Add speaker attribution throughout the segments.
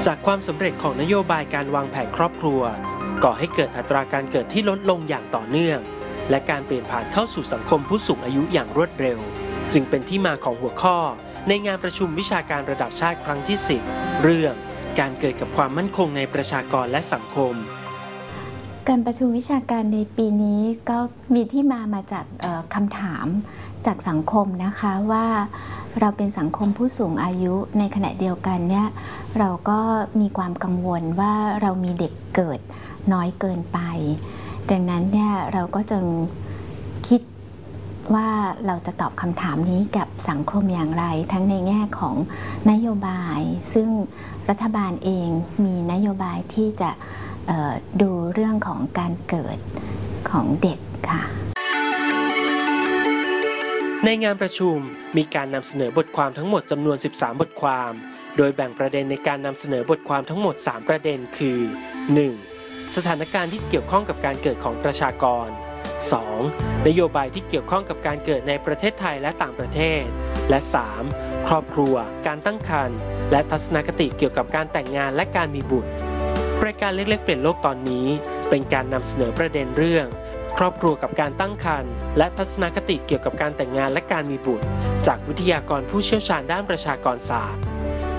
Speaker 1: จากความสำเร็จของนโยบายการวางแผนครอบครัวก่อให้เกิดอัตราการเกิดที่ลดลงอย่างต่อเนื่องและการเปลี่ยนผ่านเข้าสู่สังคมผู้สูงอายุอย่างรวดเร็วจึงเป็นที่มาของหัวข้อในงานประชุมวิชาการระดับชาติครั้งที่ 10 เรื่องการเกิดกับความมั่นคงในประชากรและสังคม
Speaker 2: การประชุมวิชาการในปีนี้ก็มีที่มาจากคำถามจากสังคมนะคะว่าเราเป็นสังคมผู้สูงอายุในขณะเดียวกันเนี่ยเราก็มีความกังวลว่าเรามีเด็กเกิดน้อยเกินไปดังนั้นเนี่ยเราก็จึงคิดว่าเราจะตอบคำถามนี้กับสังคมอย่างไรทั้งในแง่ของนโยบายซึ่งรัฐบาลเองมีนโยบายที่จะดูเรื่องของการเกิดของเด็กค่ะ
Speaker 1: ในงานประชุมมีการนำเสนอบทความทั้งหมดจำนวน13บทความโดยแบ่งประเด็นในการนำเสนอบทความทั้งหมด3ประเด็นคือ 1. สถานการณ์ที่เกี่ยวข้องกับการเกิดของประชากร 2. นโยบายที่เกี่ยวข้องกับการเกิดในประเทศไทยและต่างประเทศและ 3. ครอบครัวการตั้งครรภ์และทัศนคติเกี่ยวกับการแต่งงานและการมีบุตรรายการเล็กๆเปลี่ยนโลกตอนนี้เป็นการนำเสนอประเด็นเรื่องครอบครัวกับการตั้งครรภ์และทัศนคติเกี่ยวกับการแต่งงานและการมีบุตรจากวิทยากรผู้เชี่ยวชาญด้านประชากรศาสตร์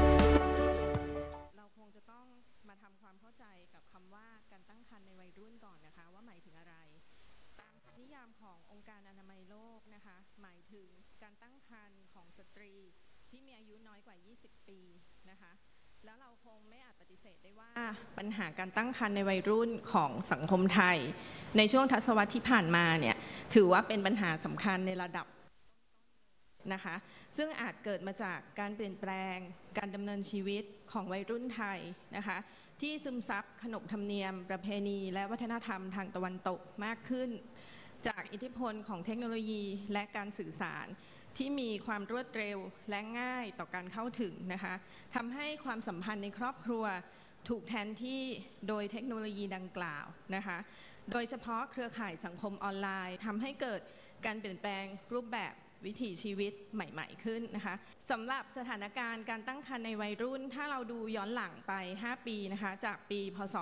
Speaker 3: เราคงจะต้องมาทำความเข้าใจกับคำว่าการตั้งครรภ์ในวัยรุ่นก่อนนะคะว่าหมายถึงอะไรตามนิยามขององค์การอนามัยโลกนะคะหมายถึงการตั้งครรภ์ของสตรีที่มีอายุน้อยกว่า20ปีนะคะแล้วเราคงไม่อาจปฏิเสธได้ว่าปัญหาการตั้งครรภ์ในวัยรุ่นของสังคมไทยในช่วงทศวรรษที่ผ่านมาเนี่ยถือว่าเป็นปัญหาสำคัญในระดับนะคะซึ่งอาจเกิดมาจากการเปลี่ยนแปลงการดำเนินชีวิตของวัยรุ่นไทยนะคะที่ซึมซับขนบธรรมเนียมประเพณีและวัฒนธรรมทางตะวันตกมากขึ้นจากอิทธิพลของเทคโนโลยีและการสื่อสารที่มีความรวดเร็วและง่ายต่อการเข้าถึงนะคะทำให้ความสัมพันธ์ในครอบครัวถูกแทนที่โดยเทคโนโลยีดังกล่าวนะคะโดยเฉพาะเครือข่ายสังคมออนไลน์ทำให้เกิดการเปลี่ยนแปลงรูปแบบวิถีชีวิตใหม่ๆขึ้นนะคะสำหรับสถานการณ์การตั้งครรภ์ในวัยรุ่นถ้าเราดูย้อนหลังไป5ปีนะคะจากปีพ.ศ.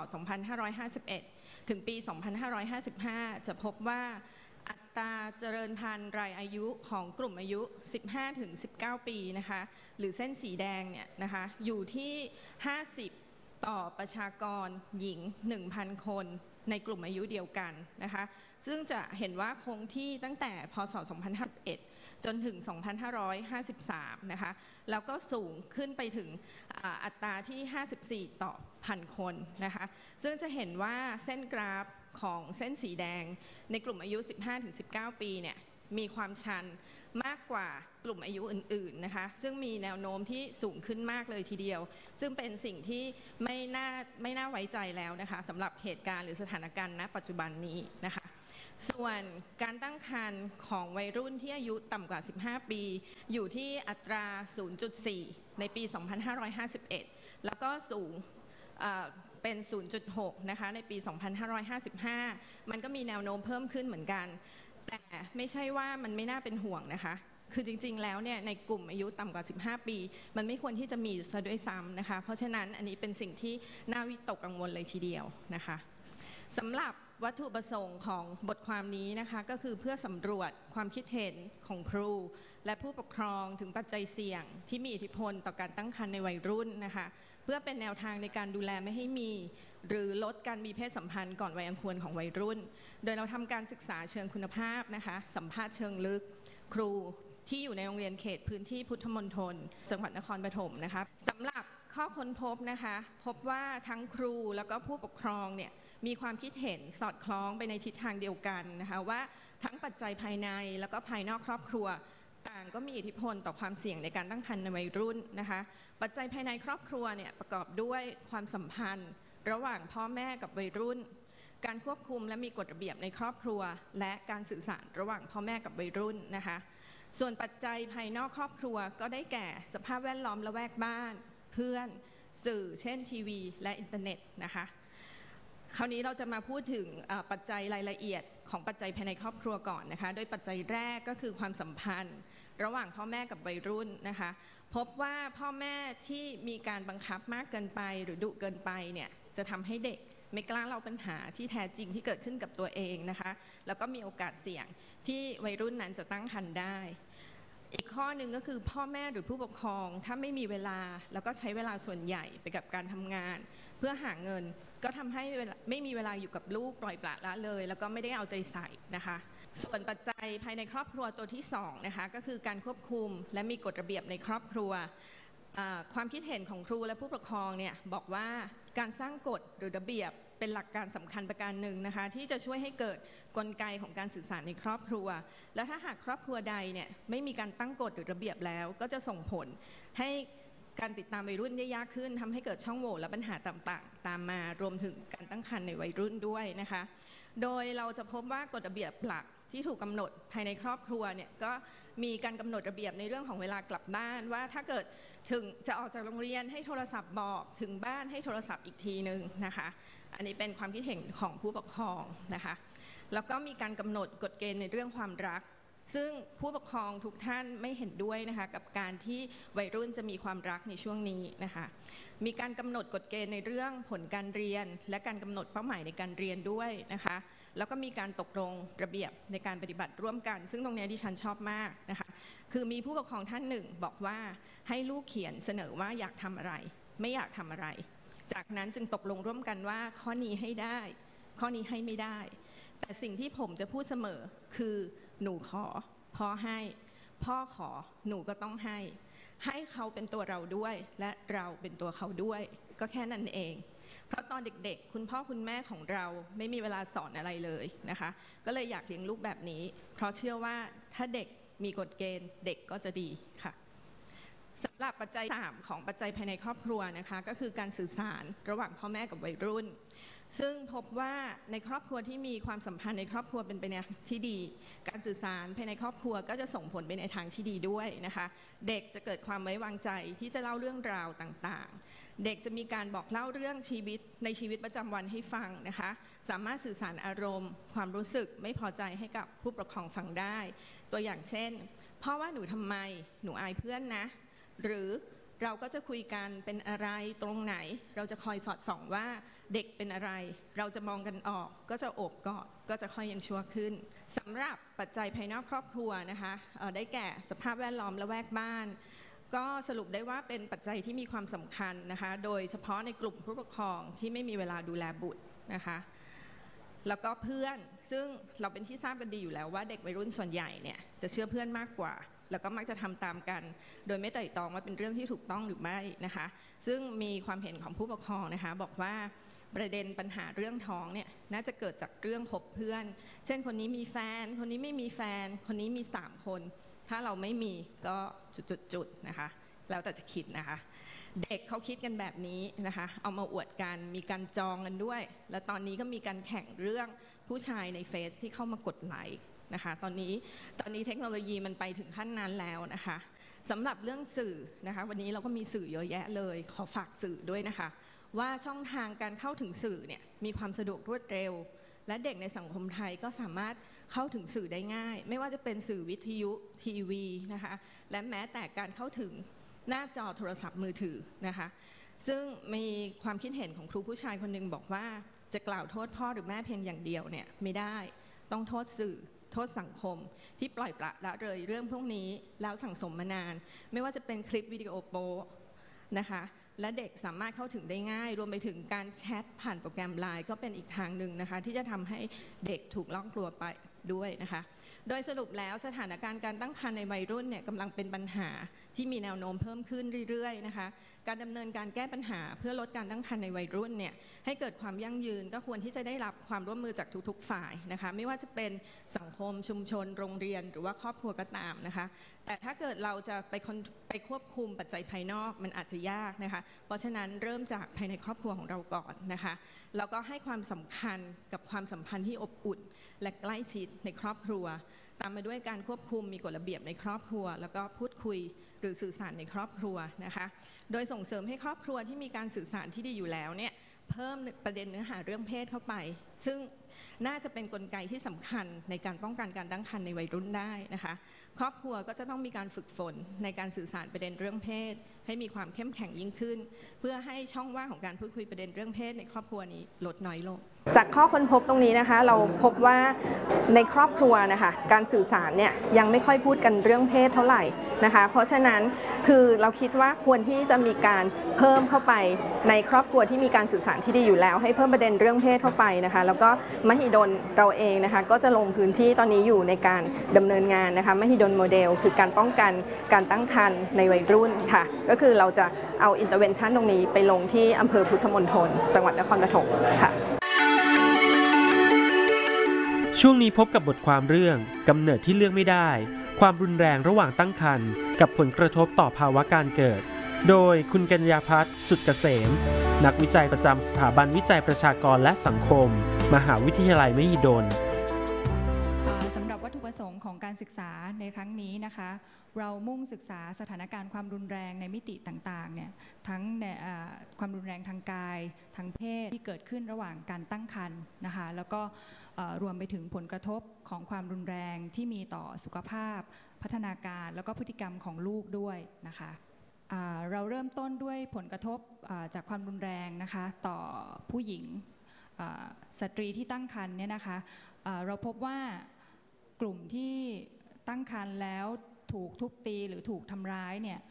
Speaker 3: 2551ถึงปี 2555จะพบว่าอัตราเจริญพันธุ์รายอายุของกลุ่มอายุ 15-19 ปีนะคะหรือเส้นสีแดงเนี่ยนะคะอยู่ที่50ต่อประชากรหญิง 1,000 คนในกลุ่มอายุเดียวกันนะคะซึ่งจะเห็นว่าคงที่ตั้งแต่พ.ศ. 2551จนถึง 2553นะคะแล้วก็สูงขึ้นไปถึงอัตราที่ 54ต่อพันคนนะคะซึ่งจะเห็นว่าเส้นกราฟของเส้นสีแดงในกลุ่มอายุ 15-19 ปีเนี่ยมีความชันมากกว่ากลุ่มอายุอื่นๆนะคะซึ่งมีแนวโน้มที่สูงขึ้นมากเลยทีเดียวซึ่งเป็นสิ่งที่ไม่น่าไว้ใจแล้วนะคะสำหรับเหตุการณ์หรือสถานการณ์ณปัจจุบันนี้นะคะส่วนการตั้งครรภ์ของวัยรุ่นที่อายุต่ำกว่า15ปีอยู่ที่อัตรา 0.4 ในปี 2551แล้วก็สูงเป็น 0.6 นะคะในปี 2555มันก็มีแนวโน้มเพิ่มขึ้นเหมือนกันแต่ไม่ใช่ว่ามันไม่น่าเป็นห่วงนะคะคือจริงๆแล้วเนี่ยในกลุ่มอายุต่ำกว่า15ปีมันไม่ควรที่จะมีซะด้วยซ้ำนะคะเพราะฉะนั้นอันนี้เป็นสิ่งที่น่าวิตกกังวลเลยทีเดียวนะคะสำหรับวัตถุประสงค์ของบทความนี้นะคะก็คือเพื่อสำรวจความคิดเห็นของครูและผู้ปกครองถึงปัจจัยเสี่ยงที่มีอิทธิพลต่อการตั้งครรภ์ในวัยรุ่นนะคะเพื่อเป็นแนวทางในการดูแลไม่ให้มีหรือลดการมีเพศสัมพันธ์ก่อนวัยอันควรของวัยรุ่นโดยเราทำการศึกษาเชิงคุณภาพนะคะสัมภาษณ์เชิงลึกครูที่อยู่ในโรงเรียนเขตพื้นที่พุทธมณฑลจังหวัดนครปฐมนะคะสำหรับข้อค้นพบนะคะพบว่าทั้งครูแล้วก็ผู้ปกครองเนี่ยมีความคิดเห็นสอดคล้องไปในทิศทางเดียวกันนะคะว่าทั้งปัจจัยภายในแล้วก็ภายนอกครอบครัวต่างก็มีอิทธิพลต่อความเสี่ยงในการตั้งครรภ์ในวัยรุ่นนะคะปัจจัยภายในครอบครัวเนี่ยประกอบด้วยความสัมพันธ์ระหว่างพ่อแม่กับวัยรุ่นการควบคุมและมีกฎระเบียบในครอบครัวและการสื่อสารระหว่างพ่อแม่กับวัยรุ่นนะคะส่วนปัจจัยภายนอกครอบครัวก็ได้แก่สภาพแวดล้อมละแวกบ้านเพื่อนสื่อเช่นทีวีและอินเทอร์เน็ตนะคะคราวนี้เราจะมาพูดถึงปัจจัยรายละเอียดของปัจจัยภายในครอบครัวก่อนนะคะโดยปัจจัยแรกก็คือความสัมพันธ์ระหว่างพ่อแม่กับวัยรุ่นนะคะพบว่าพ่อแม่ที่มีการบังคับมากเกินไปหรือดุเกินไปเนี่ยจะทำให้เด็กไม่กล้าเล่าปัญหาที่แท้จริงที่เกิดขึ้นกับตัวเองนะคะแล้วก็มีโอกาสเสี่ยงที่วัยรุ่นนั้นจะตั้งครรภ์ได้อีกข้อหนึ่งก็คือพ่อแม่หรือผู้ปกครองถ้าไม่มีเวลาแล้วก็ใช้เวลาส่วนใหญ่ไปกับการทำงานเพื่อหาเงินก็ทำให้ไม่มีเวลาอยู่กับลูกปล่อยปละละเลยแล้วก็ไม่ได้เอาใจใส่นะคะส่วนปัจจัยภายในครอบครัวตัวที่2นะคะก็คือการควบคุมและมีกฎระเบียบในครอบครัวความคิดเห็นของครูและผู้ปกครองเนี่ยบอกว่าการสร้างกฎหรือระเบียบเป็นหลักการสำคัญประการหนึ่งนะคะที่จะช่วยให้เกิดกลไกของการสื่อสารในครอบครัวและถ้าหากครอบครัวใดเนี่ยไม่มีการตั้งกฎหรือระเบียบแล้วก็จะส่งผลให้การติดตามวัยรุ่นได้ยากขึ้นทำให้เกิดช่องโหว่และปัญหาต่างๆตามมารวมถึงการตั้งครรภ์ในวัยรุ่นด้วยนะคะโดยเราจะพบว่ากฎระเบียบหลักที่ถูกกำหนดภายในครอบครัวเนี่ยก็มีการกำหนดระเบียบในเรื่องของเวลากลับบ้านว่าถ้าเกิดถึงจะออกจากโรงเรียนให้โทรศัพท์บอกถึงบ้านให้โทรศัพท์อีกทีนึงนะคะอันนี้เป็นความคิดเห็นของผู้ปกครองนะคะแล้วก็มีการกำหนดกฎเกณฑ์ในเรื่องความรักซึ่งผู้ปกครองทุกท่านไม่เห็นด้วยนะคะกับการที่วัยรุ่นจะมีความรักในช่วงนี้นะคะมีการกำหนดกฎเกณฑ์ในเรื่องผลการเรียนและการกำหนดเป้าหมายในการเรียนด้วยนะคะแล้วก็มีการตกลงระเบียบในการปฏิบัติร่วมกันซึ่งตรงนี้ดิฉันชอบมากนะคะคือมีผู้ปกครองท่านหนึ่งบอกว่าให้ลูกเขียนเสนอว่าอยากทำอะไรไม่อยากทำอะไรจากนั้นจึงตกลงร่วมกันว่าข้อนี้ให้ได้ข้อนี้ให้ไม่ได้แต่สิ่งที่ผมจะพูดเสมอคือหนูขอพ่อให้พ่อขอหนูก็ต้องให้เขาเป็นตัวเราด้วยและเราเป็นตัวเขาด้วยก็แค่นั้นเองเพราะตอนเด็กๆคุณพ่อคุณแม่ของเราไม่มีเวลาสอนอะไรเลยนะคะก็เลยอยากเลี้ยงลูกแบบนี้เพราะเชื่อว่าถ้าเด็กมีกฎเกณฑ์เด็กก็จะดีค่ะสำหรับปัจจัย3ของปัจจัยภายในครอบครัวนะคะก็คือการสื่อสารระหว่างพ่อแม่กับวัยรุ่นซึ่งพบว่าในครอบครัวที่มีความสัมพันธ์ในครอบครัวเป็นไปในทางที่ดีการสื่อสารภายในครอบครัวก็จะส่งผลไปในทางที่ดีด้วยนะคะเด็กจะเกิดความไว้วางใจที่จะเล่าเรื่องราวต่างๆเด็กจะมีการบอกเล่าเรื่องชีวิตในชีวิตประจำวันให้ฟังนะคะสามารถสื่อสารอารมณ์ความรู้สึกไม่พอใจให้กับผู้ปกครองฟังได้ตัวอย่างเช่นพ่อว่าหนูทำไมหนูอายเพื่อนนะหรือเราก็จะคุยกันเป็นอะไรตรงไหนเราจะคอยสอดส่องว่าเด็กเป็นอะไรเราจะมองกันออกก็จะโอบกอดก็จะค่อยยังชั่วขึ้นสำหรับปัจจัยภายนอกครอบครัวนะคะได้แก่สภาพแวดล้อมละแวกบ้านก็สรุปได้ว่าเป็นปัจจัยที่มีความสำคัญนะคะโดยเฉพาะในกลุ่มผู้ปกครองที่ไม่มีเวลาดูแลบุตรนะคะแล้วก็เพื่อนซึ่งเราเป็นที่ทราบกันดีอยู่แล้วว่าเด็กวัยรุ่นส่วนใหญ่เนี่ยจะเชื่อเพื่อนมากกว่าแล้วก็มักจะทำตามกันโดยไม่ไตร่ตรองว่าเป็นเรื่องที่ถูกต้องหรือไม่นะคะซึ่งมีความเห็นของผู้ปกครองนะคะบอกว่าประเด็นปัญหาเรื่องท้องเนี่ยน่าจะเกิดจากเรื่องคบเพื่อนเช่นคนนี้มีแฟนคนนี้ไม่มีแฟนคนนี้มี3คนถ้าเราไม่มีก็จุดๆนะคะแล้วแต่จะคิดนะคะเด็กเขาคิดกันแบบนี้นะคะเอามาอวดกันมีการจองกันด้วยและตอนนี้ก็มีการแข่งเรื่องผู้ชายในเฟซที่เข้ามากดไลค์นะคะตอนนี้เทคโนโลยีมันไปถึงขั้นนั้นแล้วนะคะสำหรับเรื่องสื่อนะคะวันนี้เราก็มีสื่อเยอะแยะเลยขอฝากสื่อด้วยนะคะว่าช่องทางการเข้าถึงสื่อเนี่ยมีความสะดวกรวดเร็วและเด็กในสังคมไทยก็สามารถเข้าถึงสื่อได้ง่ายไม่ว่าจะเป็นสื่อวิทยุทีวีนะคะและแม้แต่การเข้าถึงหน้าจอโทรศัพท์มือถือนะคะซึ่งมีความคิดเห็นของครูผู้ชายคนหนึ่งบอกว่าจะกล่าวโทษพ่อหรือแม่เพียงอย่างเดียวเนี่ยไม่ได้ต้องโทษสื่อโทษสังคมที่ปล่อยปละละเลยเรื่องพวกนี้แล้วสั่งสมมานานไม่ว่าจะเป็นคลิปวิดีโอโป๊นะคะและเด็กสามารถเข้าถึงได้ง่ายรวมไปถึงการแชทผ่านโปรแกรม LINE ก็เป็นอีกทางหนึ่งนะคะที่จะทำให้เด็กถูกล่องลวงไปด้วยนะคะโดยสรุปแล้วสถานการณ์การตั้งครรภ์ในวัยรุ่นเนี่ยกำลังเป็นปัญหาที่มีแนวโน้มเพิ่มขึ้นเรื่อยๆนะคะการดำเนินการแก้ปัญหาเพื่อลดการตั้งครรภ์ในวัยรุ่นเนี่ยให้เกิดความยั่งยืนก็ควรที่จะได้รับความร่วมมือจากทุกๆฝ่ายนะคะไม่ว่าจะเป็นสังคมชุมชนโรงเรียนหรือว่าครอบครัวก็ตามนะคะแต่ถ้าเกิดเราจะไปควบคุมปัจจัยภายนอกมันอาจจะยากนะคะเพราะฉะนั้นเริ่มจากภายในครอบครัวของเราก่อนนะคะแล้วก็ให้ความสำคัญกับความสัมพันธ์ที่อบอุ่นและใกล้ชิดในครอบครัวตามมาด้วยการควบคุมมีกฎระเบียบในครอบครัวแล้วก็พูดคุยหรือสื่อสารในครอบครัวนะคะโดยส่งเสริมให้ครอบครัวที่มีการสื่อสารที่ดีอยู่แล้วเนี่ยเพิ่มประเด็นเนื้อหาเรื่องเพศเข้าไปซึ่งน่าจะเป็นกลไกที่สำคัญในการป้องกันการตั้งครรภ์ในวัยรุ่นได้นะคะครอบครัวก็จะต้องมีการฝึกฝนในการสื่อสารประเด็นเรื่องเพศให้มีความเข้มแข็งยิ่งขึ้นเพื่อให้ช่องว่างของการพูดคุยประเด็นเรื่องเพศในครอบครัวนี้ลดน้อยลงจากข้อค้นพบตรงนี้นะคะเราพบว่าในครอบครัวนะคะการสื่อสารเนี่ยยังไม่ค่อยพูดกันเรื่องเพศเท่าไหร่นะคะเพราะฉะนั้นคือเราคิดว่าควรที่จะมีการเพิ่มเข้าไปในครอบครัวที่มีการสื่อสารที่ดีอยู่แล้วให้เพิ่มประเด็นเรื่องเพศเข้าไปนะคะแล้วก็มหิดลเราเองนะคะก็จะลงพื้นที่ตอนนี้อยู่ในการดำเนินงานนะคะมหิดลโมเดลคือการป้องกันการตั้งครรภ์ในวัยรุ่นค่ะก็คือเราจะเอาอินเตอร์เวนชั่นตรงนี้ไปลงที่อำเภอพุทธมณฑลจังหวัดนครปฐมค่ะ
Speaker 1: ช่วงนี้พบกับบทความเรื่องกำเนิดที่เลือกไม่ได้ความรุนแรงระหว่างตั้งครรภ์กับผลกระทบต่อภาวะการเกิดโดยคุณกัญญาภัทร สุดเกษมนักวิจัยประจำสถาบันวิจัยประชากรและสังคมมหาวิทยาลัยมหิดล
Speaker 4: สำหรับวัตถุประสงค์ของการศึกษาในครั้งนี้นะคะเรามุ่งศึกษาสถานการณ์ความรุนแรงในมิติต่างๆเนี่ยทั้งความรุนแรงทางกายทางเพศที่เกิดขึ้นระหว่างการตั้งครรภ์นะคะแล้วก็รวมไปถึงผลกระทบของความรุนแรงที่มีต่อสุขภาพพัฒนาการแล้วก็พฤติกรรมของลูกด้วยนะคะเราเริ่มต้นด้วยผลกระทบจากความรุนแรงนะคะต่อผู้หญิงสตรีที่ตั้งครรภ์เนี่ยนะคะเราพบว่ากลุ่มที่ตั้งครรภ์แล้วถูกทุบตีหรือถูกทำร้ายเนี่ย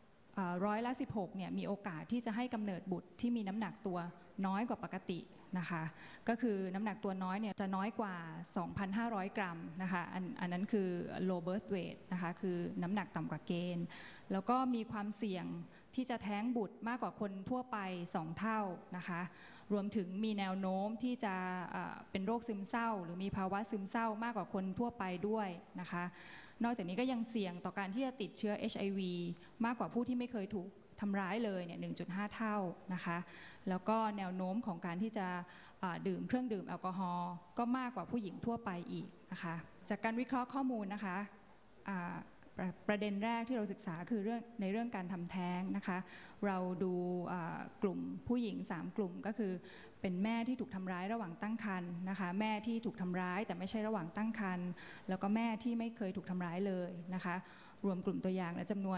Speaker 4: 16%เนี่ยมีโอกาสที่จะให้กำเนิดบุตรที่มีน้ำหนักตัวน้อยกว่าปกตินะคะก็คือน้ำหนักตัวน้อยเนี่ยจะน้อยกว่า 2,500 กรัมนะคะอันนั้นคือ low birth weight นะคะคือน้ำหนักต่ำกว่าเกณฑ์แล้วก็มีความเสี่ยงที่จะแท้งบุตรมากกว่าคนทั่วไป2 เท่านะคะรวมถึงมีแนวโน้มที่จะเป็นโรคซึมเศร้าหรือมีภาวะซึมเศร้ามากกว่าคนทั่วไปด้วยนะคะนอกจากนี้ก็ยังเสี่ยงต่อการที่จะติดเชื้อ HIV มากกว่าผู้ที่ไม่เคยถูกทำร้ายเลยเนี่ย 1.5 เท่านะคะแล้วก็แนวโน้มของการที่จะดื่มเครื่องดื่มแอลกอฮอล์ก็มากกว่าผู้หญิงทั่วไปอีกนะคะจากการวิเคราะห์ข้อมูลนะคะประเด็นแรกที่เราศึกษาคือในเรื่องการทำแท้งนะคะเราดูกลุ่มผู้หญิง3 กลุ่มก็คือเป็นแม่ที่ถูกทำร้ายระหว่างตั้งครรภ์นะคะแม่ที่ถูกทำร้ายแต่ไม่ใช่ระหว่างตั้งครรภ์แล้วก็แม่ที่ไม่เคยถูกทำร้ายเลยนะคะรวมกลุ่มตัวอย่างและจำนวน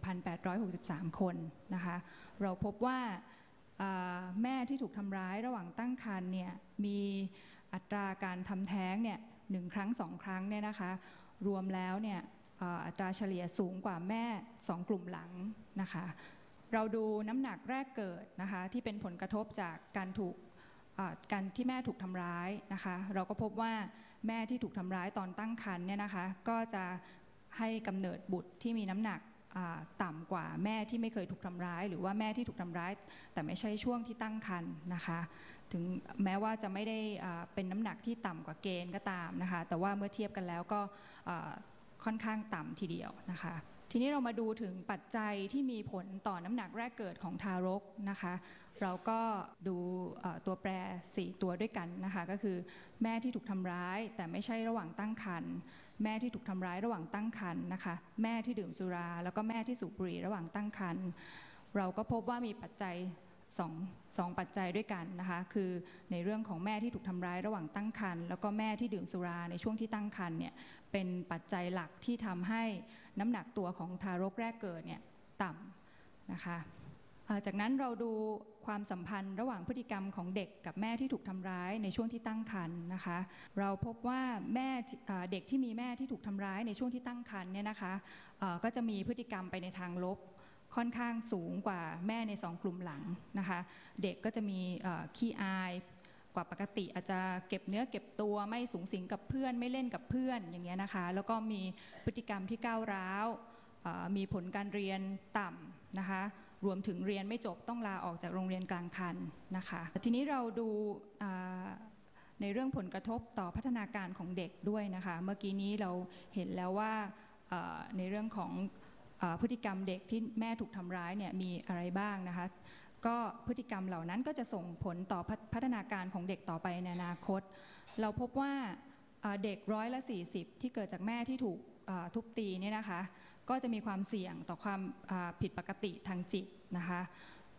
Speaker 4: 1,863 คนนะคะเราพบว่าแม่ที่ถูกทำร้ายระหว่างตั้งครรภ์เนี่ยมีอัตราการทำแท้งเนี่ย1 ครั้ง 2 ครั้งเนี่ยนะคะรวมแล้วเนี่ยอัตราเฉลี่ยสูงกว่าแม่2 กลุ่มหลังนะคะเราดูน้ำหนักแรกเกิดนะคะที่เป็นผลกระทบจากการที่แม่ถูกทำร้ายนะคะเราก็พบว่าแม่ที่ถูกทำร้ายตอนตั้งครรภ์เนี่ยนะคะก็จะให้กำเนิดบุตรที่มีน้ำหนักต่ำกว่าแม่ที่ไม่เคยถูกทำร้ายหรือว่าแม่ที่ถูกทำร้ายแต่ไม่ใช่ช่วงที่ตั้งครรภ์นะคะถึงแม้ว่าจะไม่ได้เป็นน้ำหนักที่ต่ำกว่าเกณฑ์ก็ตามนะคะแต่ว่าเมื่อเทียบกันแล้วก็ค่อนข้างต่ำทีเดียวนะคะทีนี้เรามาดูถึงปัจจัยที่มีผลต่อน้ำหนักแรกเกิดของทารกนะคะเราก็ดูตัวแปร4 ตัวด้วยกันนะคะก็คือแม่ที่ถูกทำร้ายแต่ไม่ใช่ระหว่างตั้งครรภ์แม่ที่ถูกทำร้ายระหว่างตั้งครรภ์นะคะแม่ที่ดื่มสุราแล้วก็แม่ที่สูบบุหรี่ระหว่างตั้งครรภ์เราก็พบว่ามีปัจจัยสองปัจจัยด้วยกันนะคะคือในเรื่องของแม่ที่ถูกทำร้ายระหว่างตั้งครรภ์แล้วก็แม่ที่ดื่มสุราในช่วงที่ตั้งครรภ์เนี่ยเป็นปัจจัยหลักที่ทำให้น้ำหนักตัวของทารกแรกเกิดเนี่ยต่ำนะคะจากนั้นเราดูความสัมพันธ์ระหว่างพฤติกรรมของเด็กกับแม่ที่ถูกทำร้ายในช่วงที่ตั้งครรภ์นะคะเราพบว่าเด็กที่มีแม่ที่ถูกทำร้ายในช่วงที่ตั้งครรภ์เนี่ยนะคะก็จะมีพฤติกรรมไปในทางลบค่อนข้างสูงกว่าแม่ใน2 กลุ่มหลังนะคะเด็กก็จะมีขี้อายกว่าปกติอาจจะเก็บเนื้อเก็บตัวไม่สูงสิงกับเพื่อนไม่เล่นกับเพื่อนอย่างเงี้ยนะคะแล้วก็มีพฤติกรรมที่ก้าวร้าวมีผลการเรียนต่ำนะคะรวมถึงเรียนไม่จบต้องลาออกจากโรงเรียนกลางคันนะคะทีนี้เราดูในเรื่องผลกระทบต่อพัฒนาการของเด็กด้วยนะคะเมื่อกี้นี้เราเห็นแล้วว่าในเรื่องของพฤติกรรมเด็กที่แม่ถูกทำร้ายเนี่ยมีอะไรบ้างนะคะก็พฤติกรรมเหล่านั้นก็จะส่งผลต่อพัฒนาการของเด็กต่อไปในอนาคตเราพบว่าเด็ก40%ที่เกิดจากแม่ที่ถูกทุบตีเนี่ยนะคะก็จะมีความเสี่ยงต่อความผิดปกติทางจิตนะคะ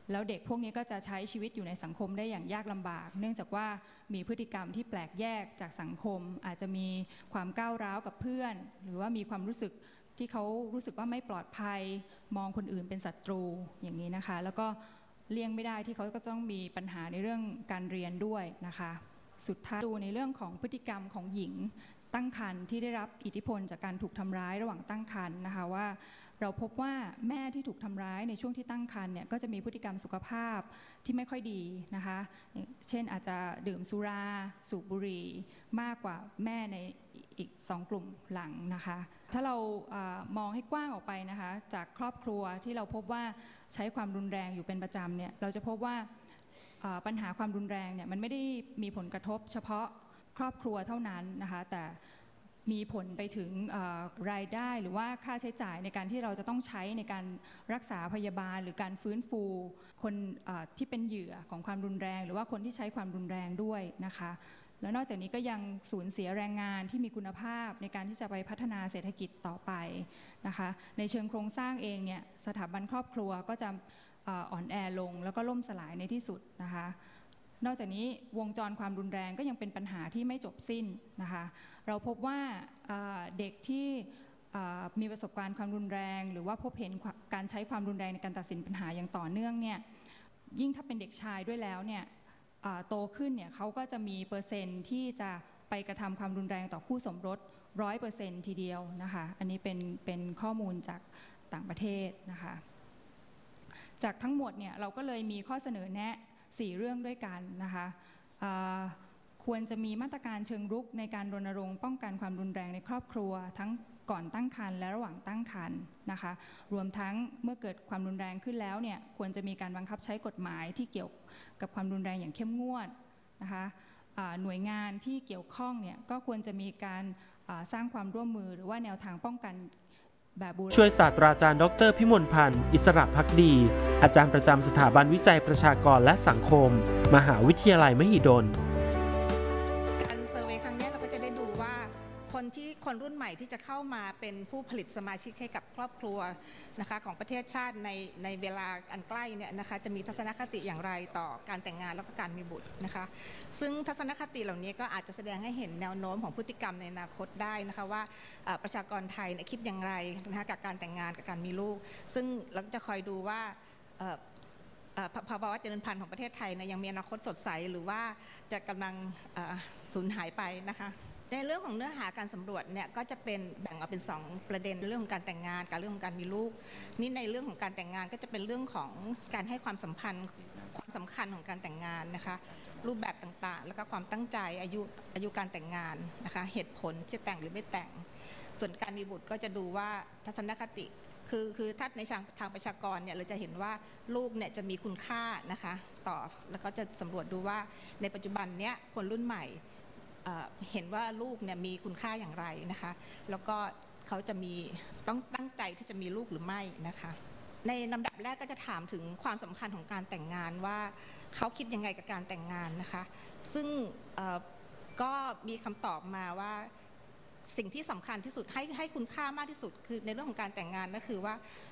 Speaker 4: แล้วเด็กพวกนี้ก็จะใช้ชีวิตอยู่ในสังคมได้อย่างยากลำบากเนื่องจากว่ามีพฤติกรรมที่แปลกแยกจากสังคมอาจจะมีความก้าวร้าวกับเพื่อนหรือว่ามีความรู้สึกที่เขารู้สึกว่าไม่ปลอดภัยมองคนอื่นเป็นศัตรูอย่างนี้นะคะแล้วก็เลี่ยงไม่ได้ที่เขาก็ต้องมีปัญหาในเรื่องการเรียนด้วยนะคะสุดท้ายดูในเรื่องของพฤติกรรมของหญิงตั้งครรภ์ที่ได้รับอิทธิพลจากการถูกทำร้ายระหว่างตั้งครรภ์นะคะว่าเราพบว่าแม่ที่ถูกทำร้ายในช่วงที่ตั้งครรภ์เนี่ยก็จะมีพฤติกรรมสุขภาพที่ไม่ค่อยดีนะคะเช่นอาจจะดื่มสุราสูบบุหรี่มากกว่าแม่ในอีก2 กลุ่มหลังนะคะถ้าเรามองให้กว้างออกไปนะคะจากครอบครัวที่เราพบว่าใช้ความรุนแรงอยู่เป็นประจำเนี่ยเราจะพบว่าปัญหาความรุนแรงเนี่ยมันไม่ได้มีผลกระทบเฉพาะครอบครัวเท่านั้นนะคะแต่มีผลไปถึงรายได้หรือว่าค่าใช้จ่ายในการที่เราจะต้องใช้ในการรักษาพยาบาลหรือการฟื้นฟูคนที่เป็นเหยื่อของความรุนแรงหรือว่าคนที่ใช้ความรุนแรงด้วยนะคะแล้วนอกจากนี้ก็ยังสูญเสียแรงงานที่มีคุณภาพในการที่จะไปพัฒนาเศรษฐกิจต่อไปนะคะในเชิงโครงสร้างเองเนี่ยสถาบันครอบครัวก็จะอ่อนแอลงแล้วก็ล่มสลายในที่สุดนะคะนอกจากนี้วงจรความรุนแรงก็ยังเป็นปัญหาที่ไม่จบสิ้นนะคะเราพบว่าเด็กที่มีประสบการณ์ความรุนแรงหรือว่าพบเห็นการใช้ความรุนแรงในการตัดสินปัญหาอย่างต่อเนื่องเนี่ยยิ่งถ้าเป็นเด็กชายด้วยแล้วเนี่ยโตขึ้นเนี่ยเขาก็จะมีเปอร์เซ็นต์ที่จะไปกระทำความรุนแรงต่อคู่สมรส 100% ทีเดียวนะคะอันนี้เป็นข้อมูลจากต่างประเทศนะคะจากทั้งหมดเนี่ยเราก็เลยมีข้อเสนอแนะ4 เรื่องด้วยกันนะคะควรจะมีมาตรการเชิงรุกในการรณรงค์ป้องกันความรุนแรงในครอบครัวทั้งก่อนตั้งครรภ์และระหว่างตั้งครรภ์นะคะรวมทั้งเมื่อเกิดความรุนแรงขึ้นแล้วเนี่ยควรจะมีการบังคับใช้กฎหมายที่เกี่ยวกับความรุนแรงอย่างเข้มงวดนะคะหน่วยงานที่เกี่ยวข้องเนี่ยก็ควรจะมีการสร้างความร่วมมือหรือว่าแนวทางป้องกัน
Speaker 1: ช่วยศาสตราจารย์ดร.พิมลพันธ์อิสระภักดีอาจารย์ประจำสถาบันวิจัยประชากรและสังคมมหาวิทยาลัยมหิดล
Speaker 5: การเซอร์เวย์ครั้งนี้เราก็จะได้ดูว่าคนรุ่นใหม่ที่จะเข้ามาเป็นผู้ผลิตสมาชิกให้กับครอบครัวนะคะของประเทศชาติในเวลาอันใกล้เนี่ยนะคะจะมีทัศนคติอย่างไรต่อการแต่งงานแล้วก็การมีบุตรนะคะซึ่งทัศนคติเหล่านี้ก็อาจจะแสดงให้เห็นแนวโน้มของพฤติกรรมในอนาคตได้นะคะว่าประชากรไทยคิดอย่างไรนะคะกับการแต่งงานกับการมีลูกซึ่งเราจะคอยดูว่าภาวะเจริญพันธุ์ของประเทศไทยยังมีอนาคตสดใสหรือว่าจะกำลังสูญหายไปนะคะในเรื่องของเนื้อหาการสำรวจเนี่ยก็จะเป็นแบ่งออกเป็น2 ประเด็นเรื่องของการแต่งงานกับเรื่องของการมีลูกนี่ในเรื่องของการแต่งงานก็จะเป็นเรื่องของการให้ความสำคัญของการแต่งงานนะคะรูปแบบต่างๆแล้วก็ความตั้งใจอายุการแต่งงานนะคะเหตุผลจะแต่งหรือไม่แต่งส่วนการมีบุตรก็จะดูว่าทัศนคติคือถ้าในทางประชากรเนี่ยเราจะเห็นว่าลูกเนี่ยจะมีคุณค่านะคะต่อแล้วก็จะสำรวจดูว่าในปัจจุบันเนี้ยคนรุ่นใหม่เห็นว่าลูกเนี่ยมีคุณค่าอย่างไรนะคะแล้วก็เขาจะต้องตั้งใจที่จะมีลูกหรือไม่นะคะในลำดับแรกก็จะถามถึงความสำคัญของการแต่งงานว่าเขาคิดยังไงกับการแต่งงานนะคะซึ่งก็มีคำตอบมาว่าสิ่งที่สำคัญที่สุดให้คุณค่ามากที่สุดคือในเรื่องของการแต่งงานก็คือว่า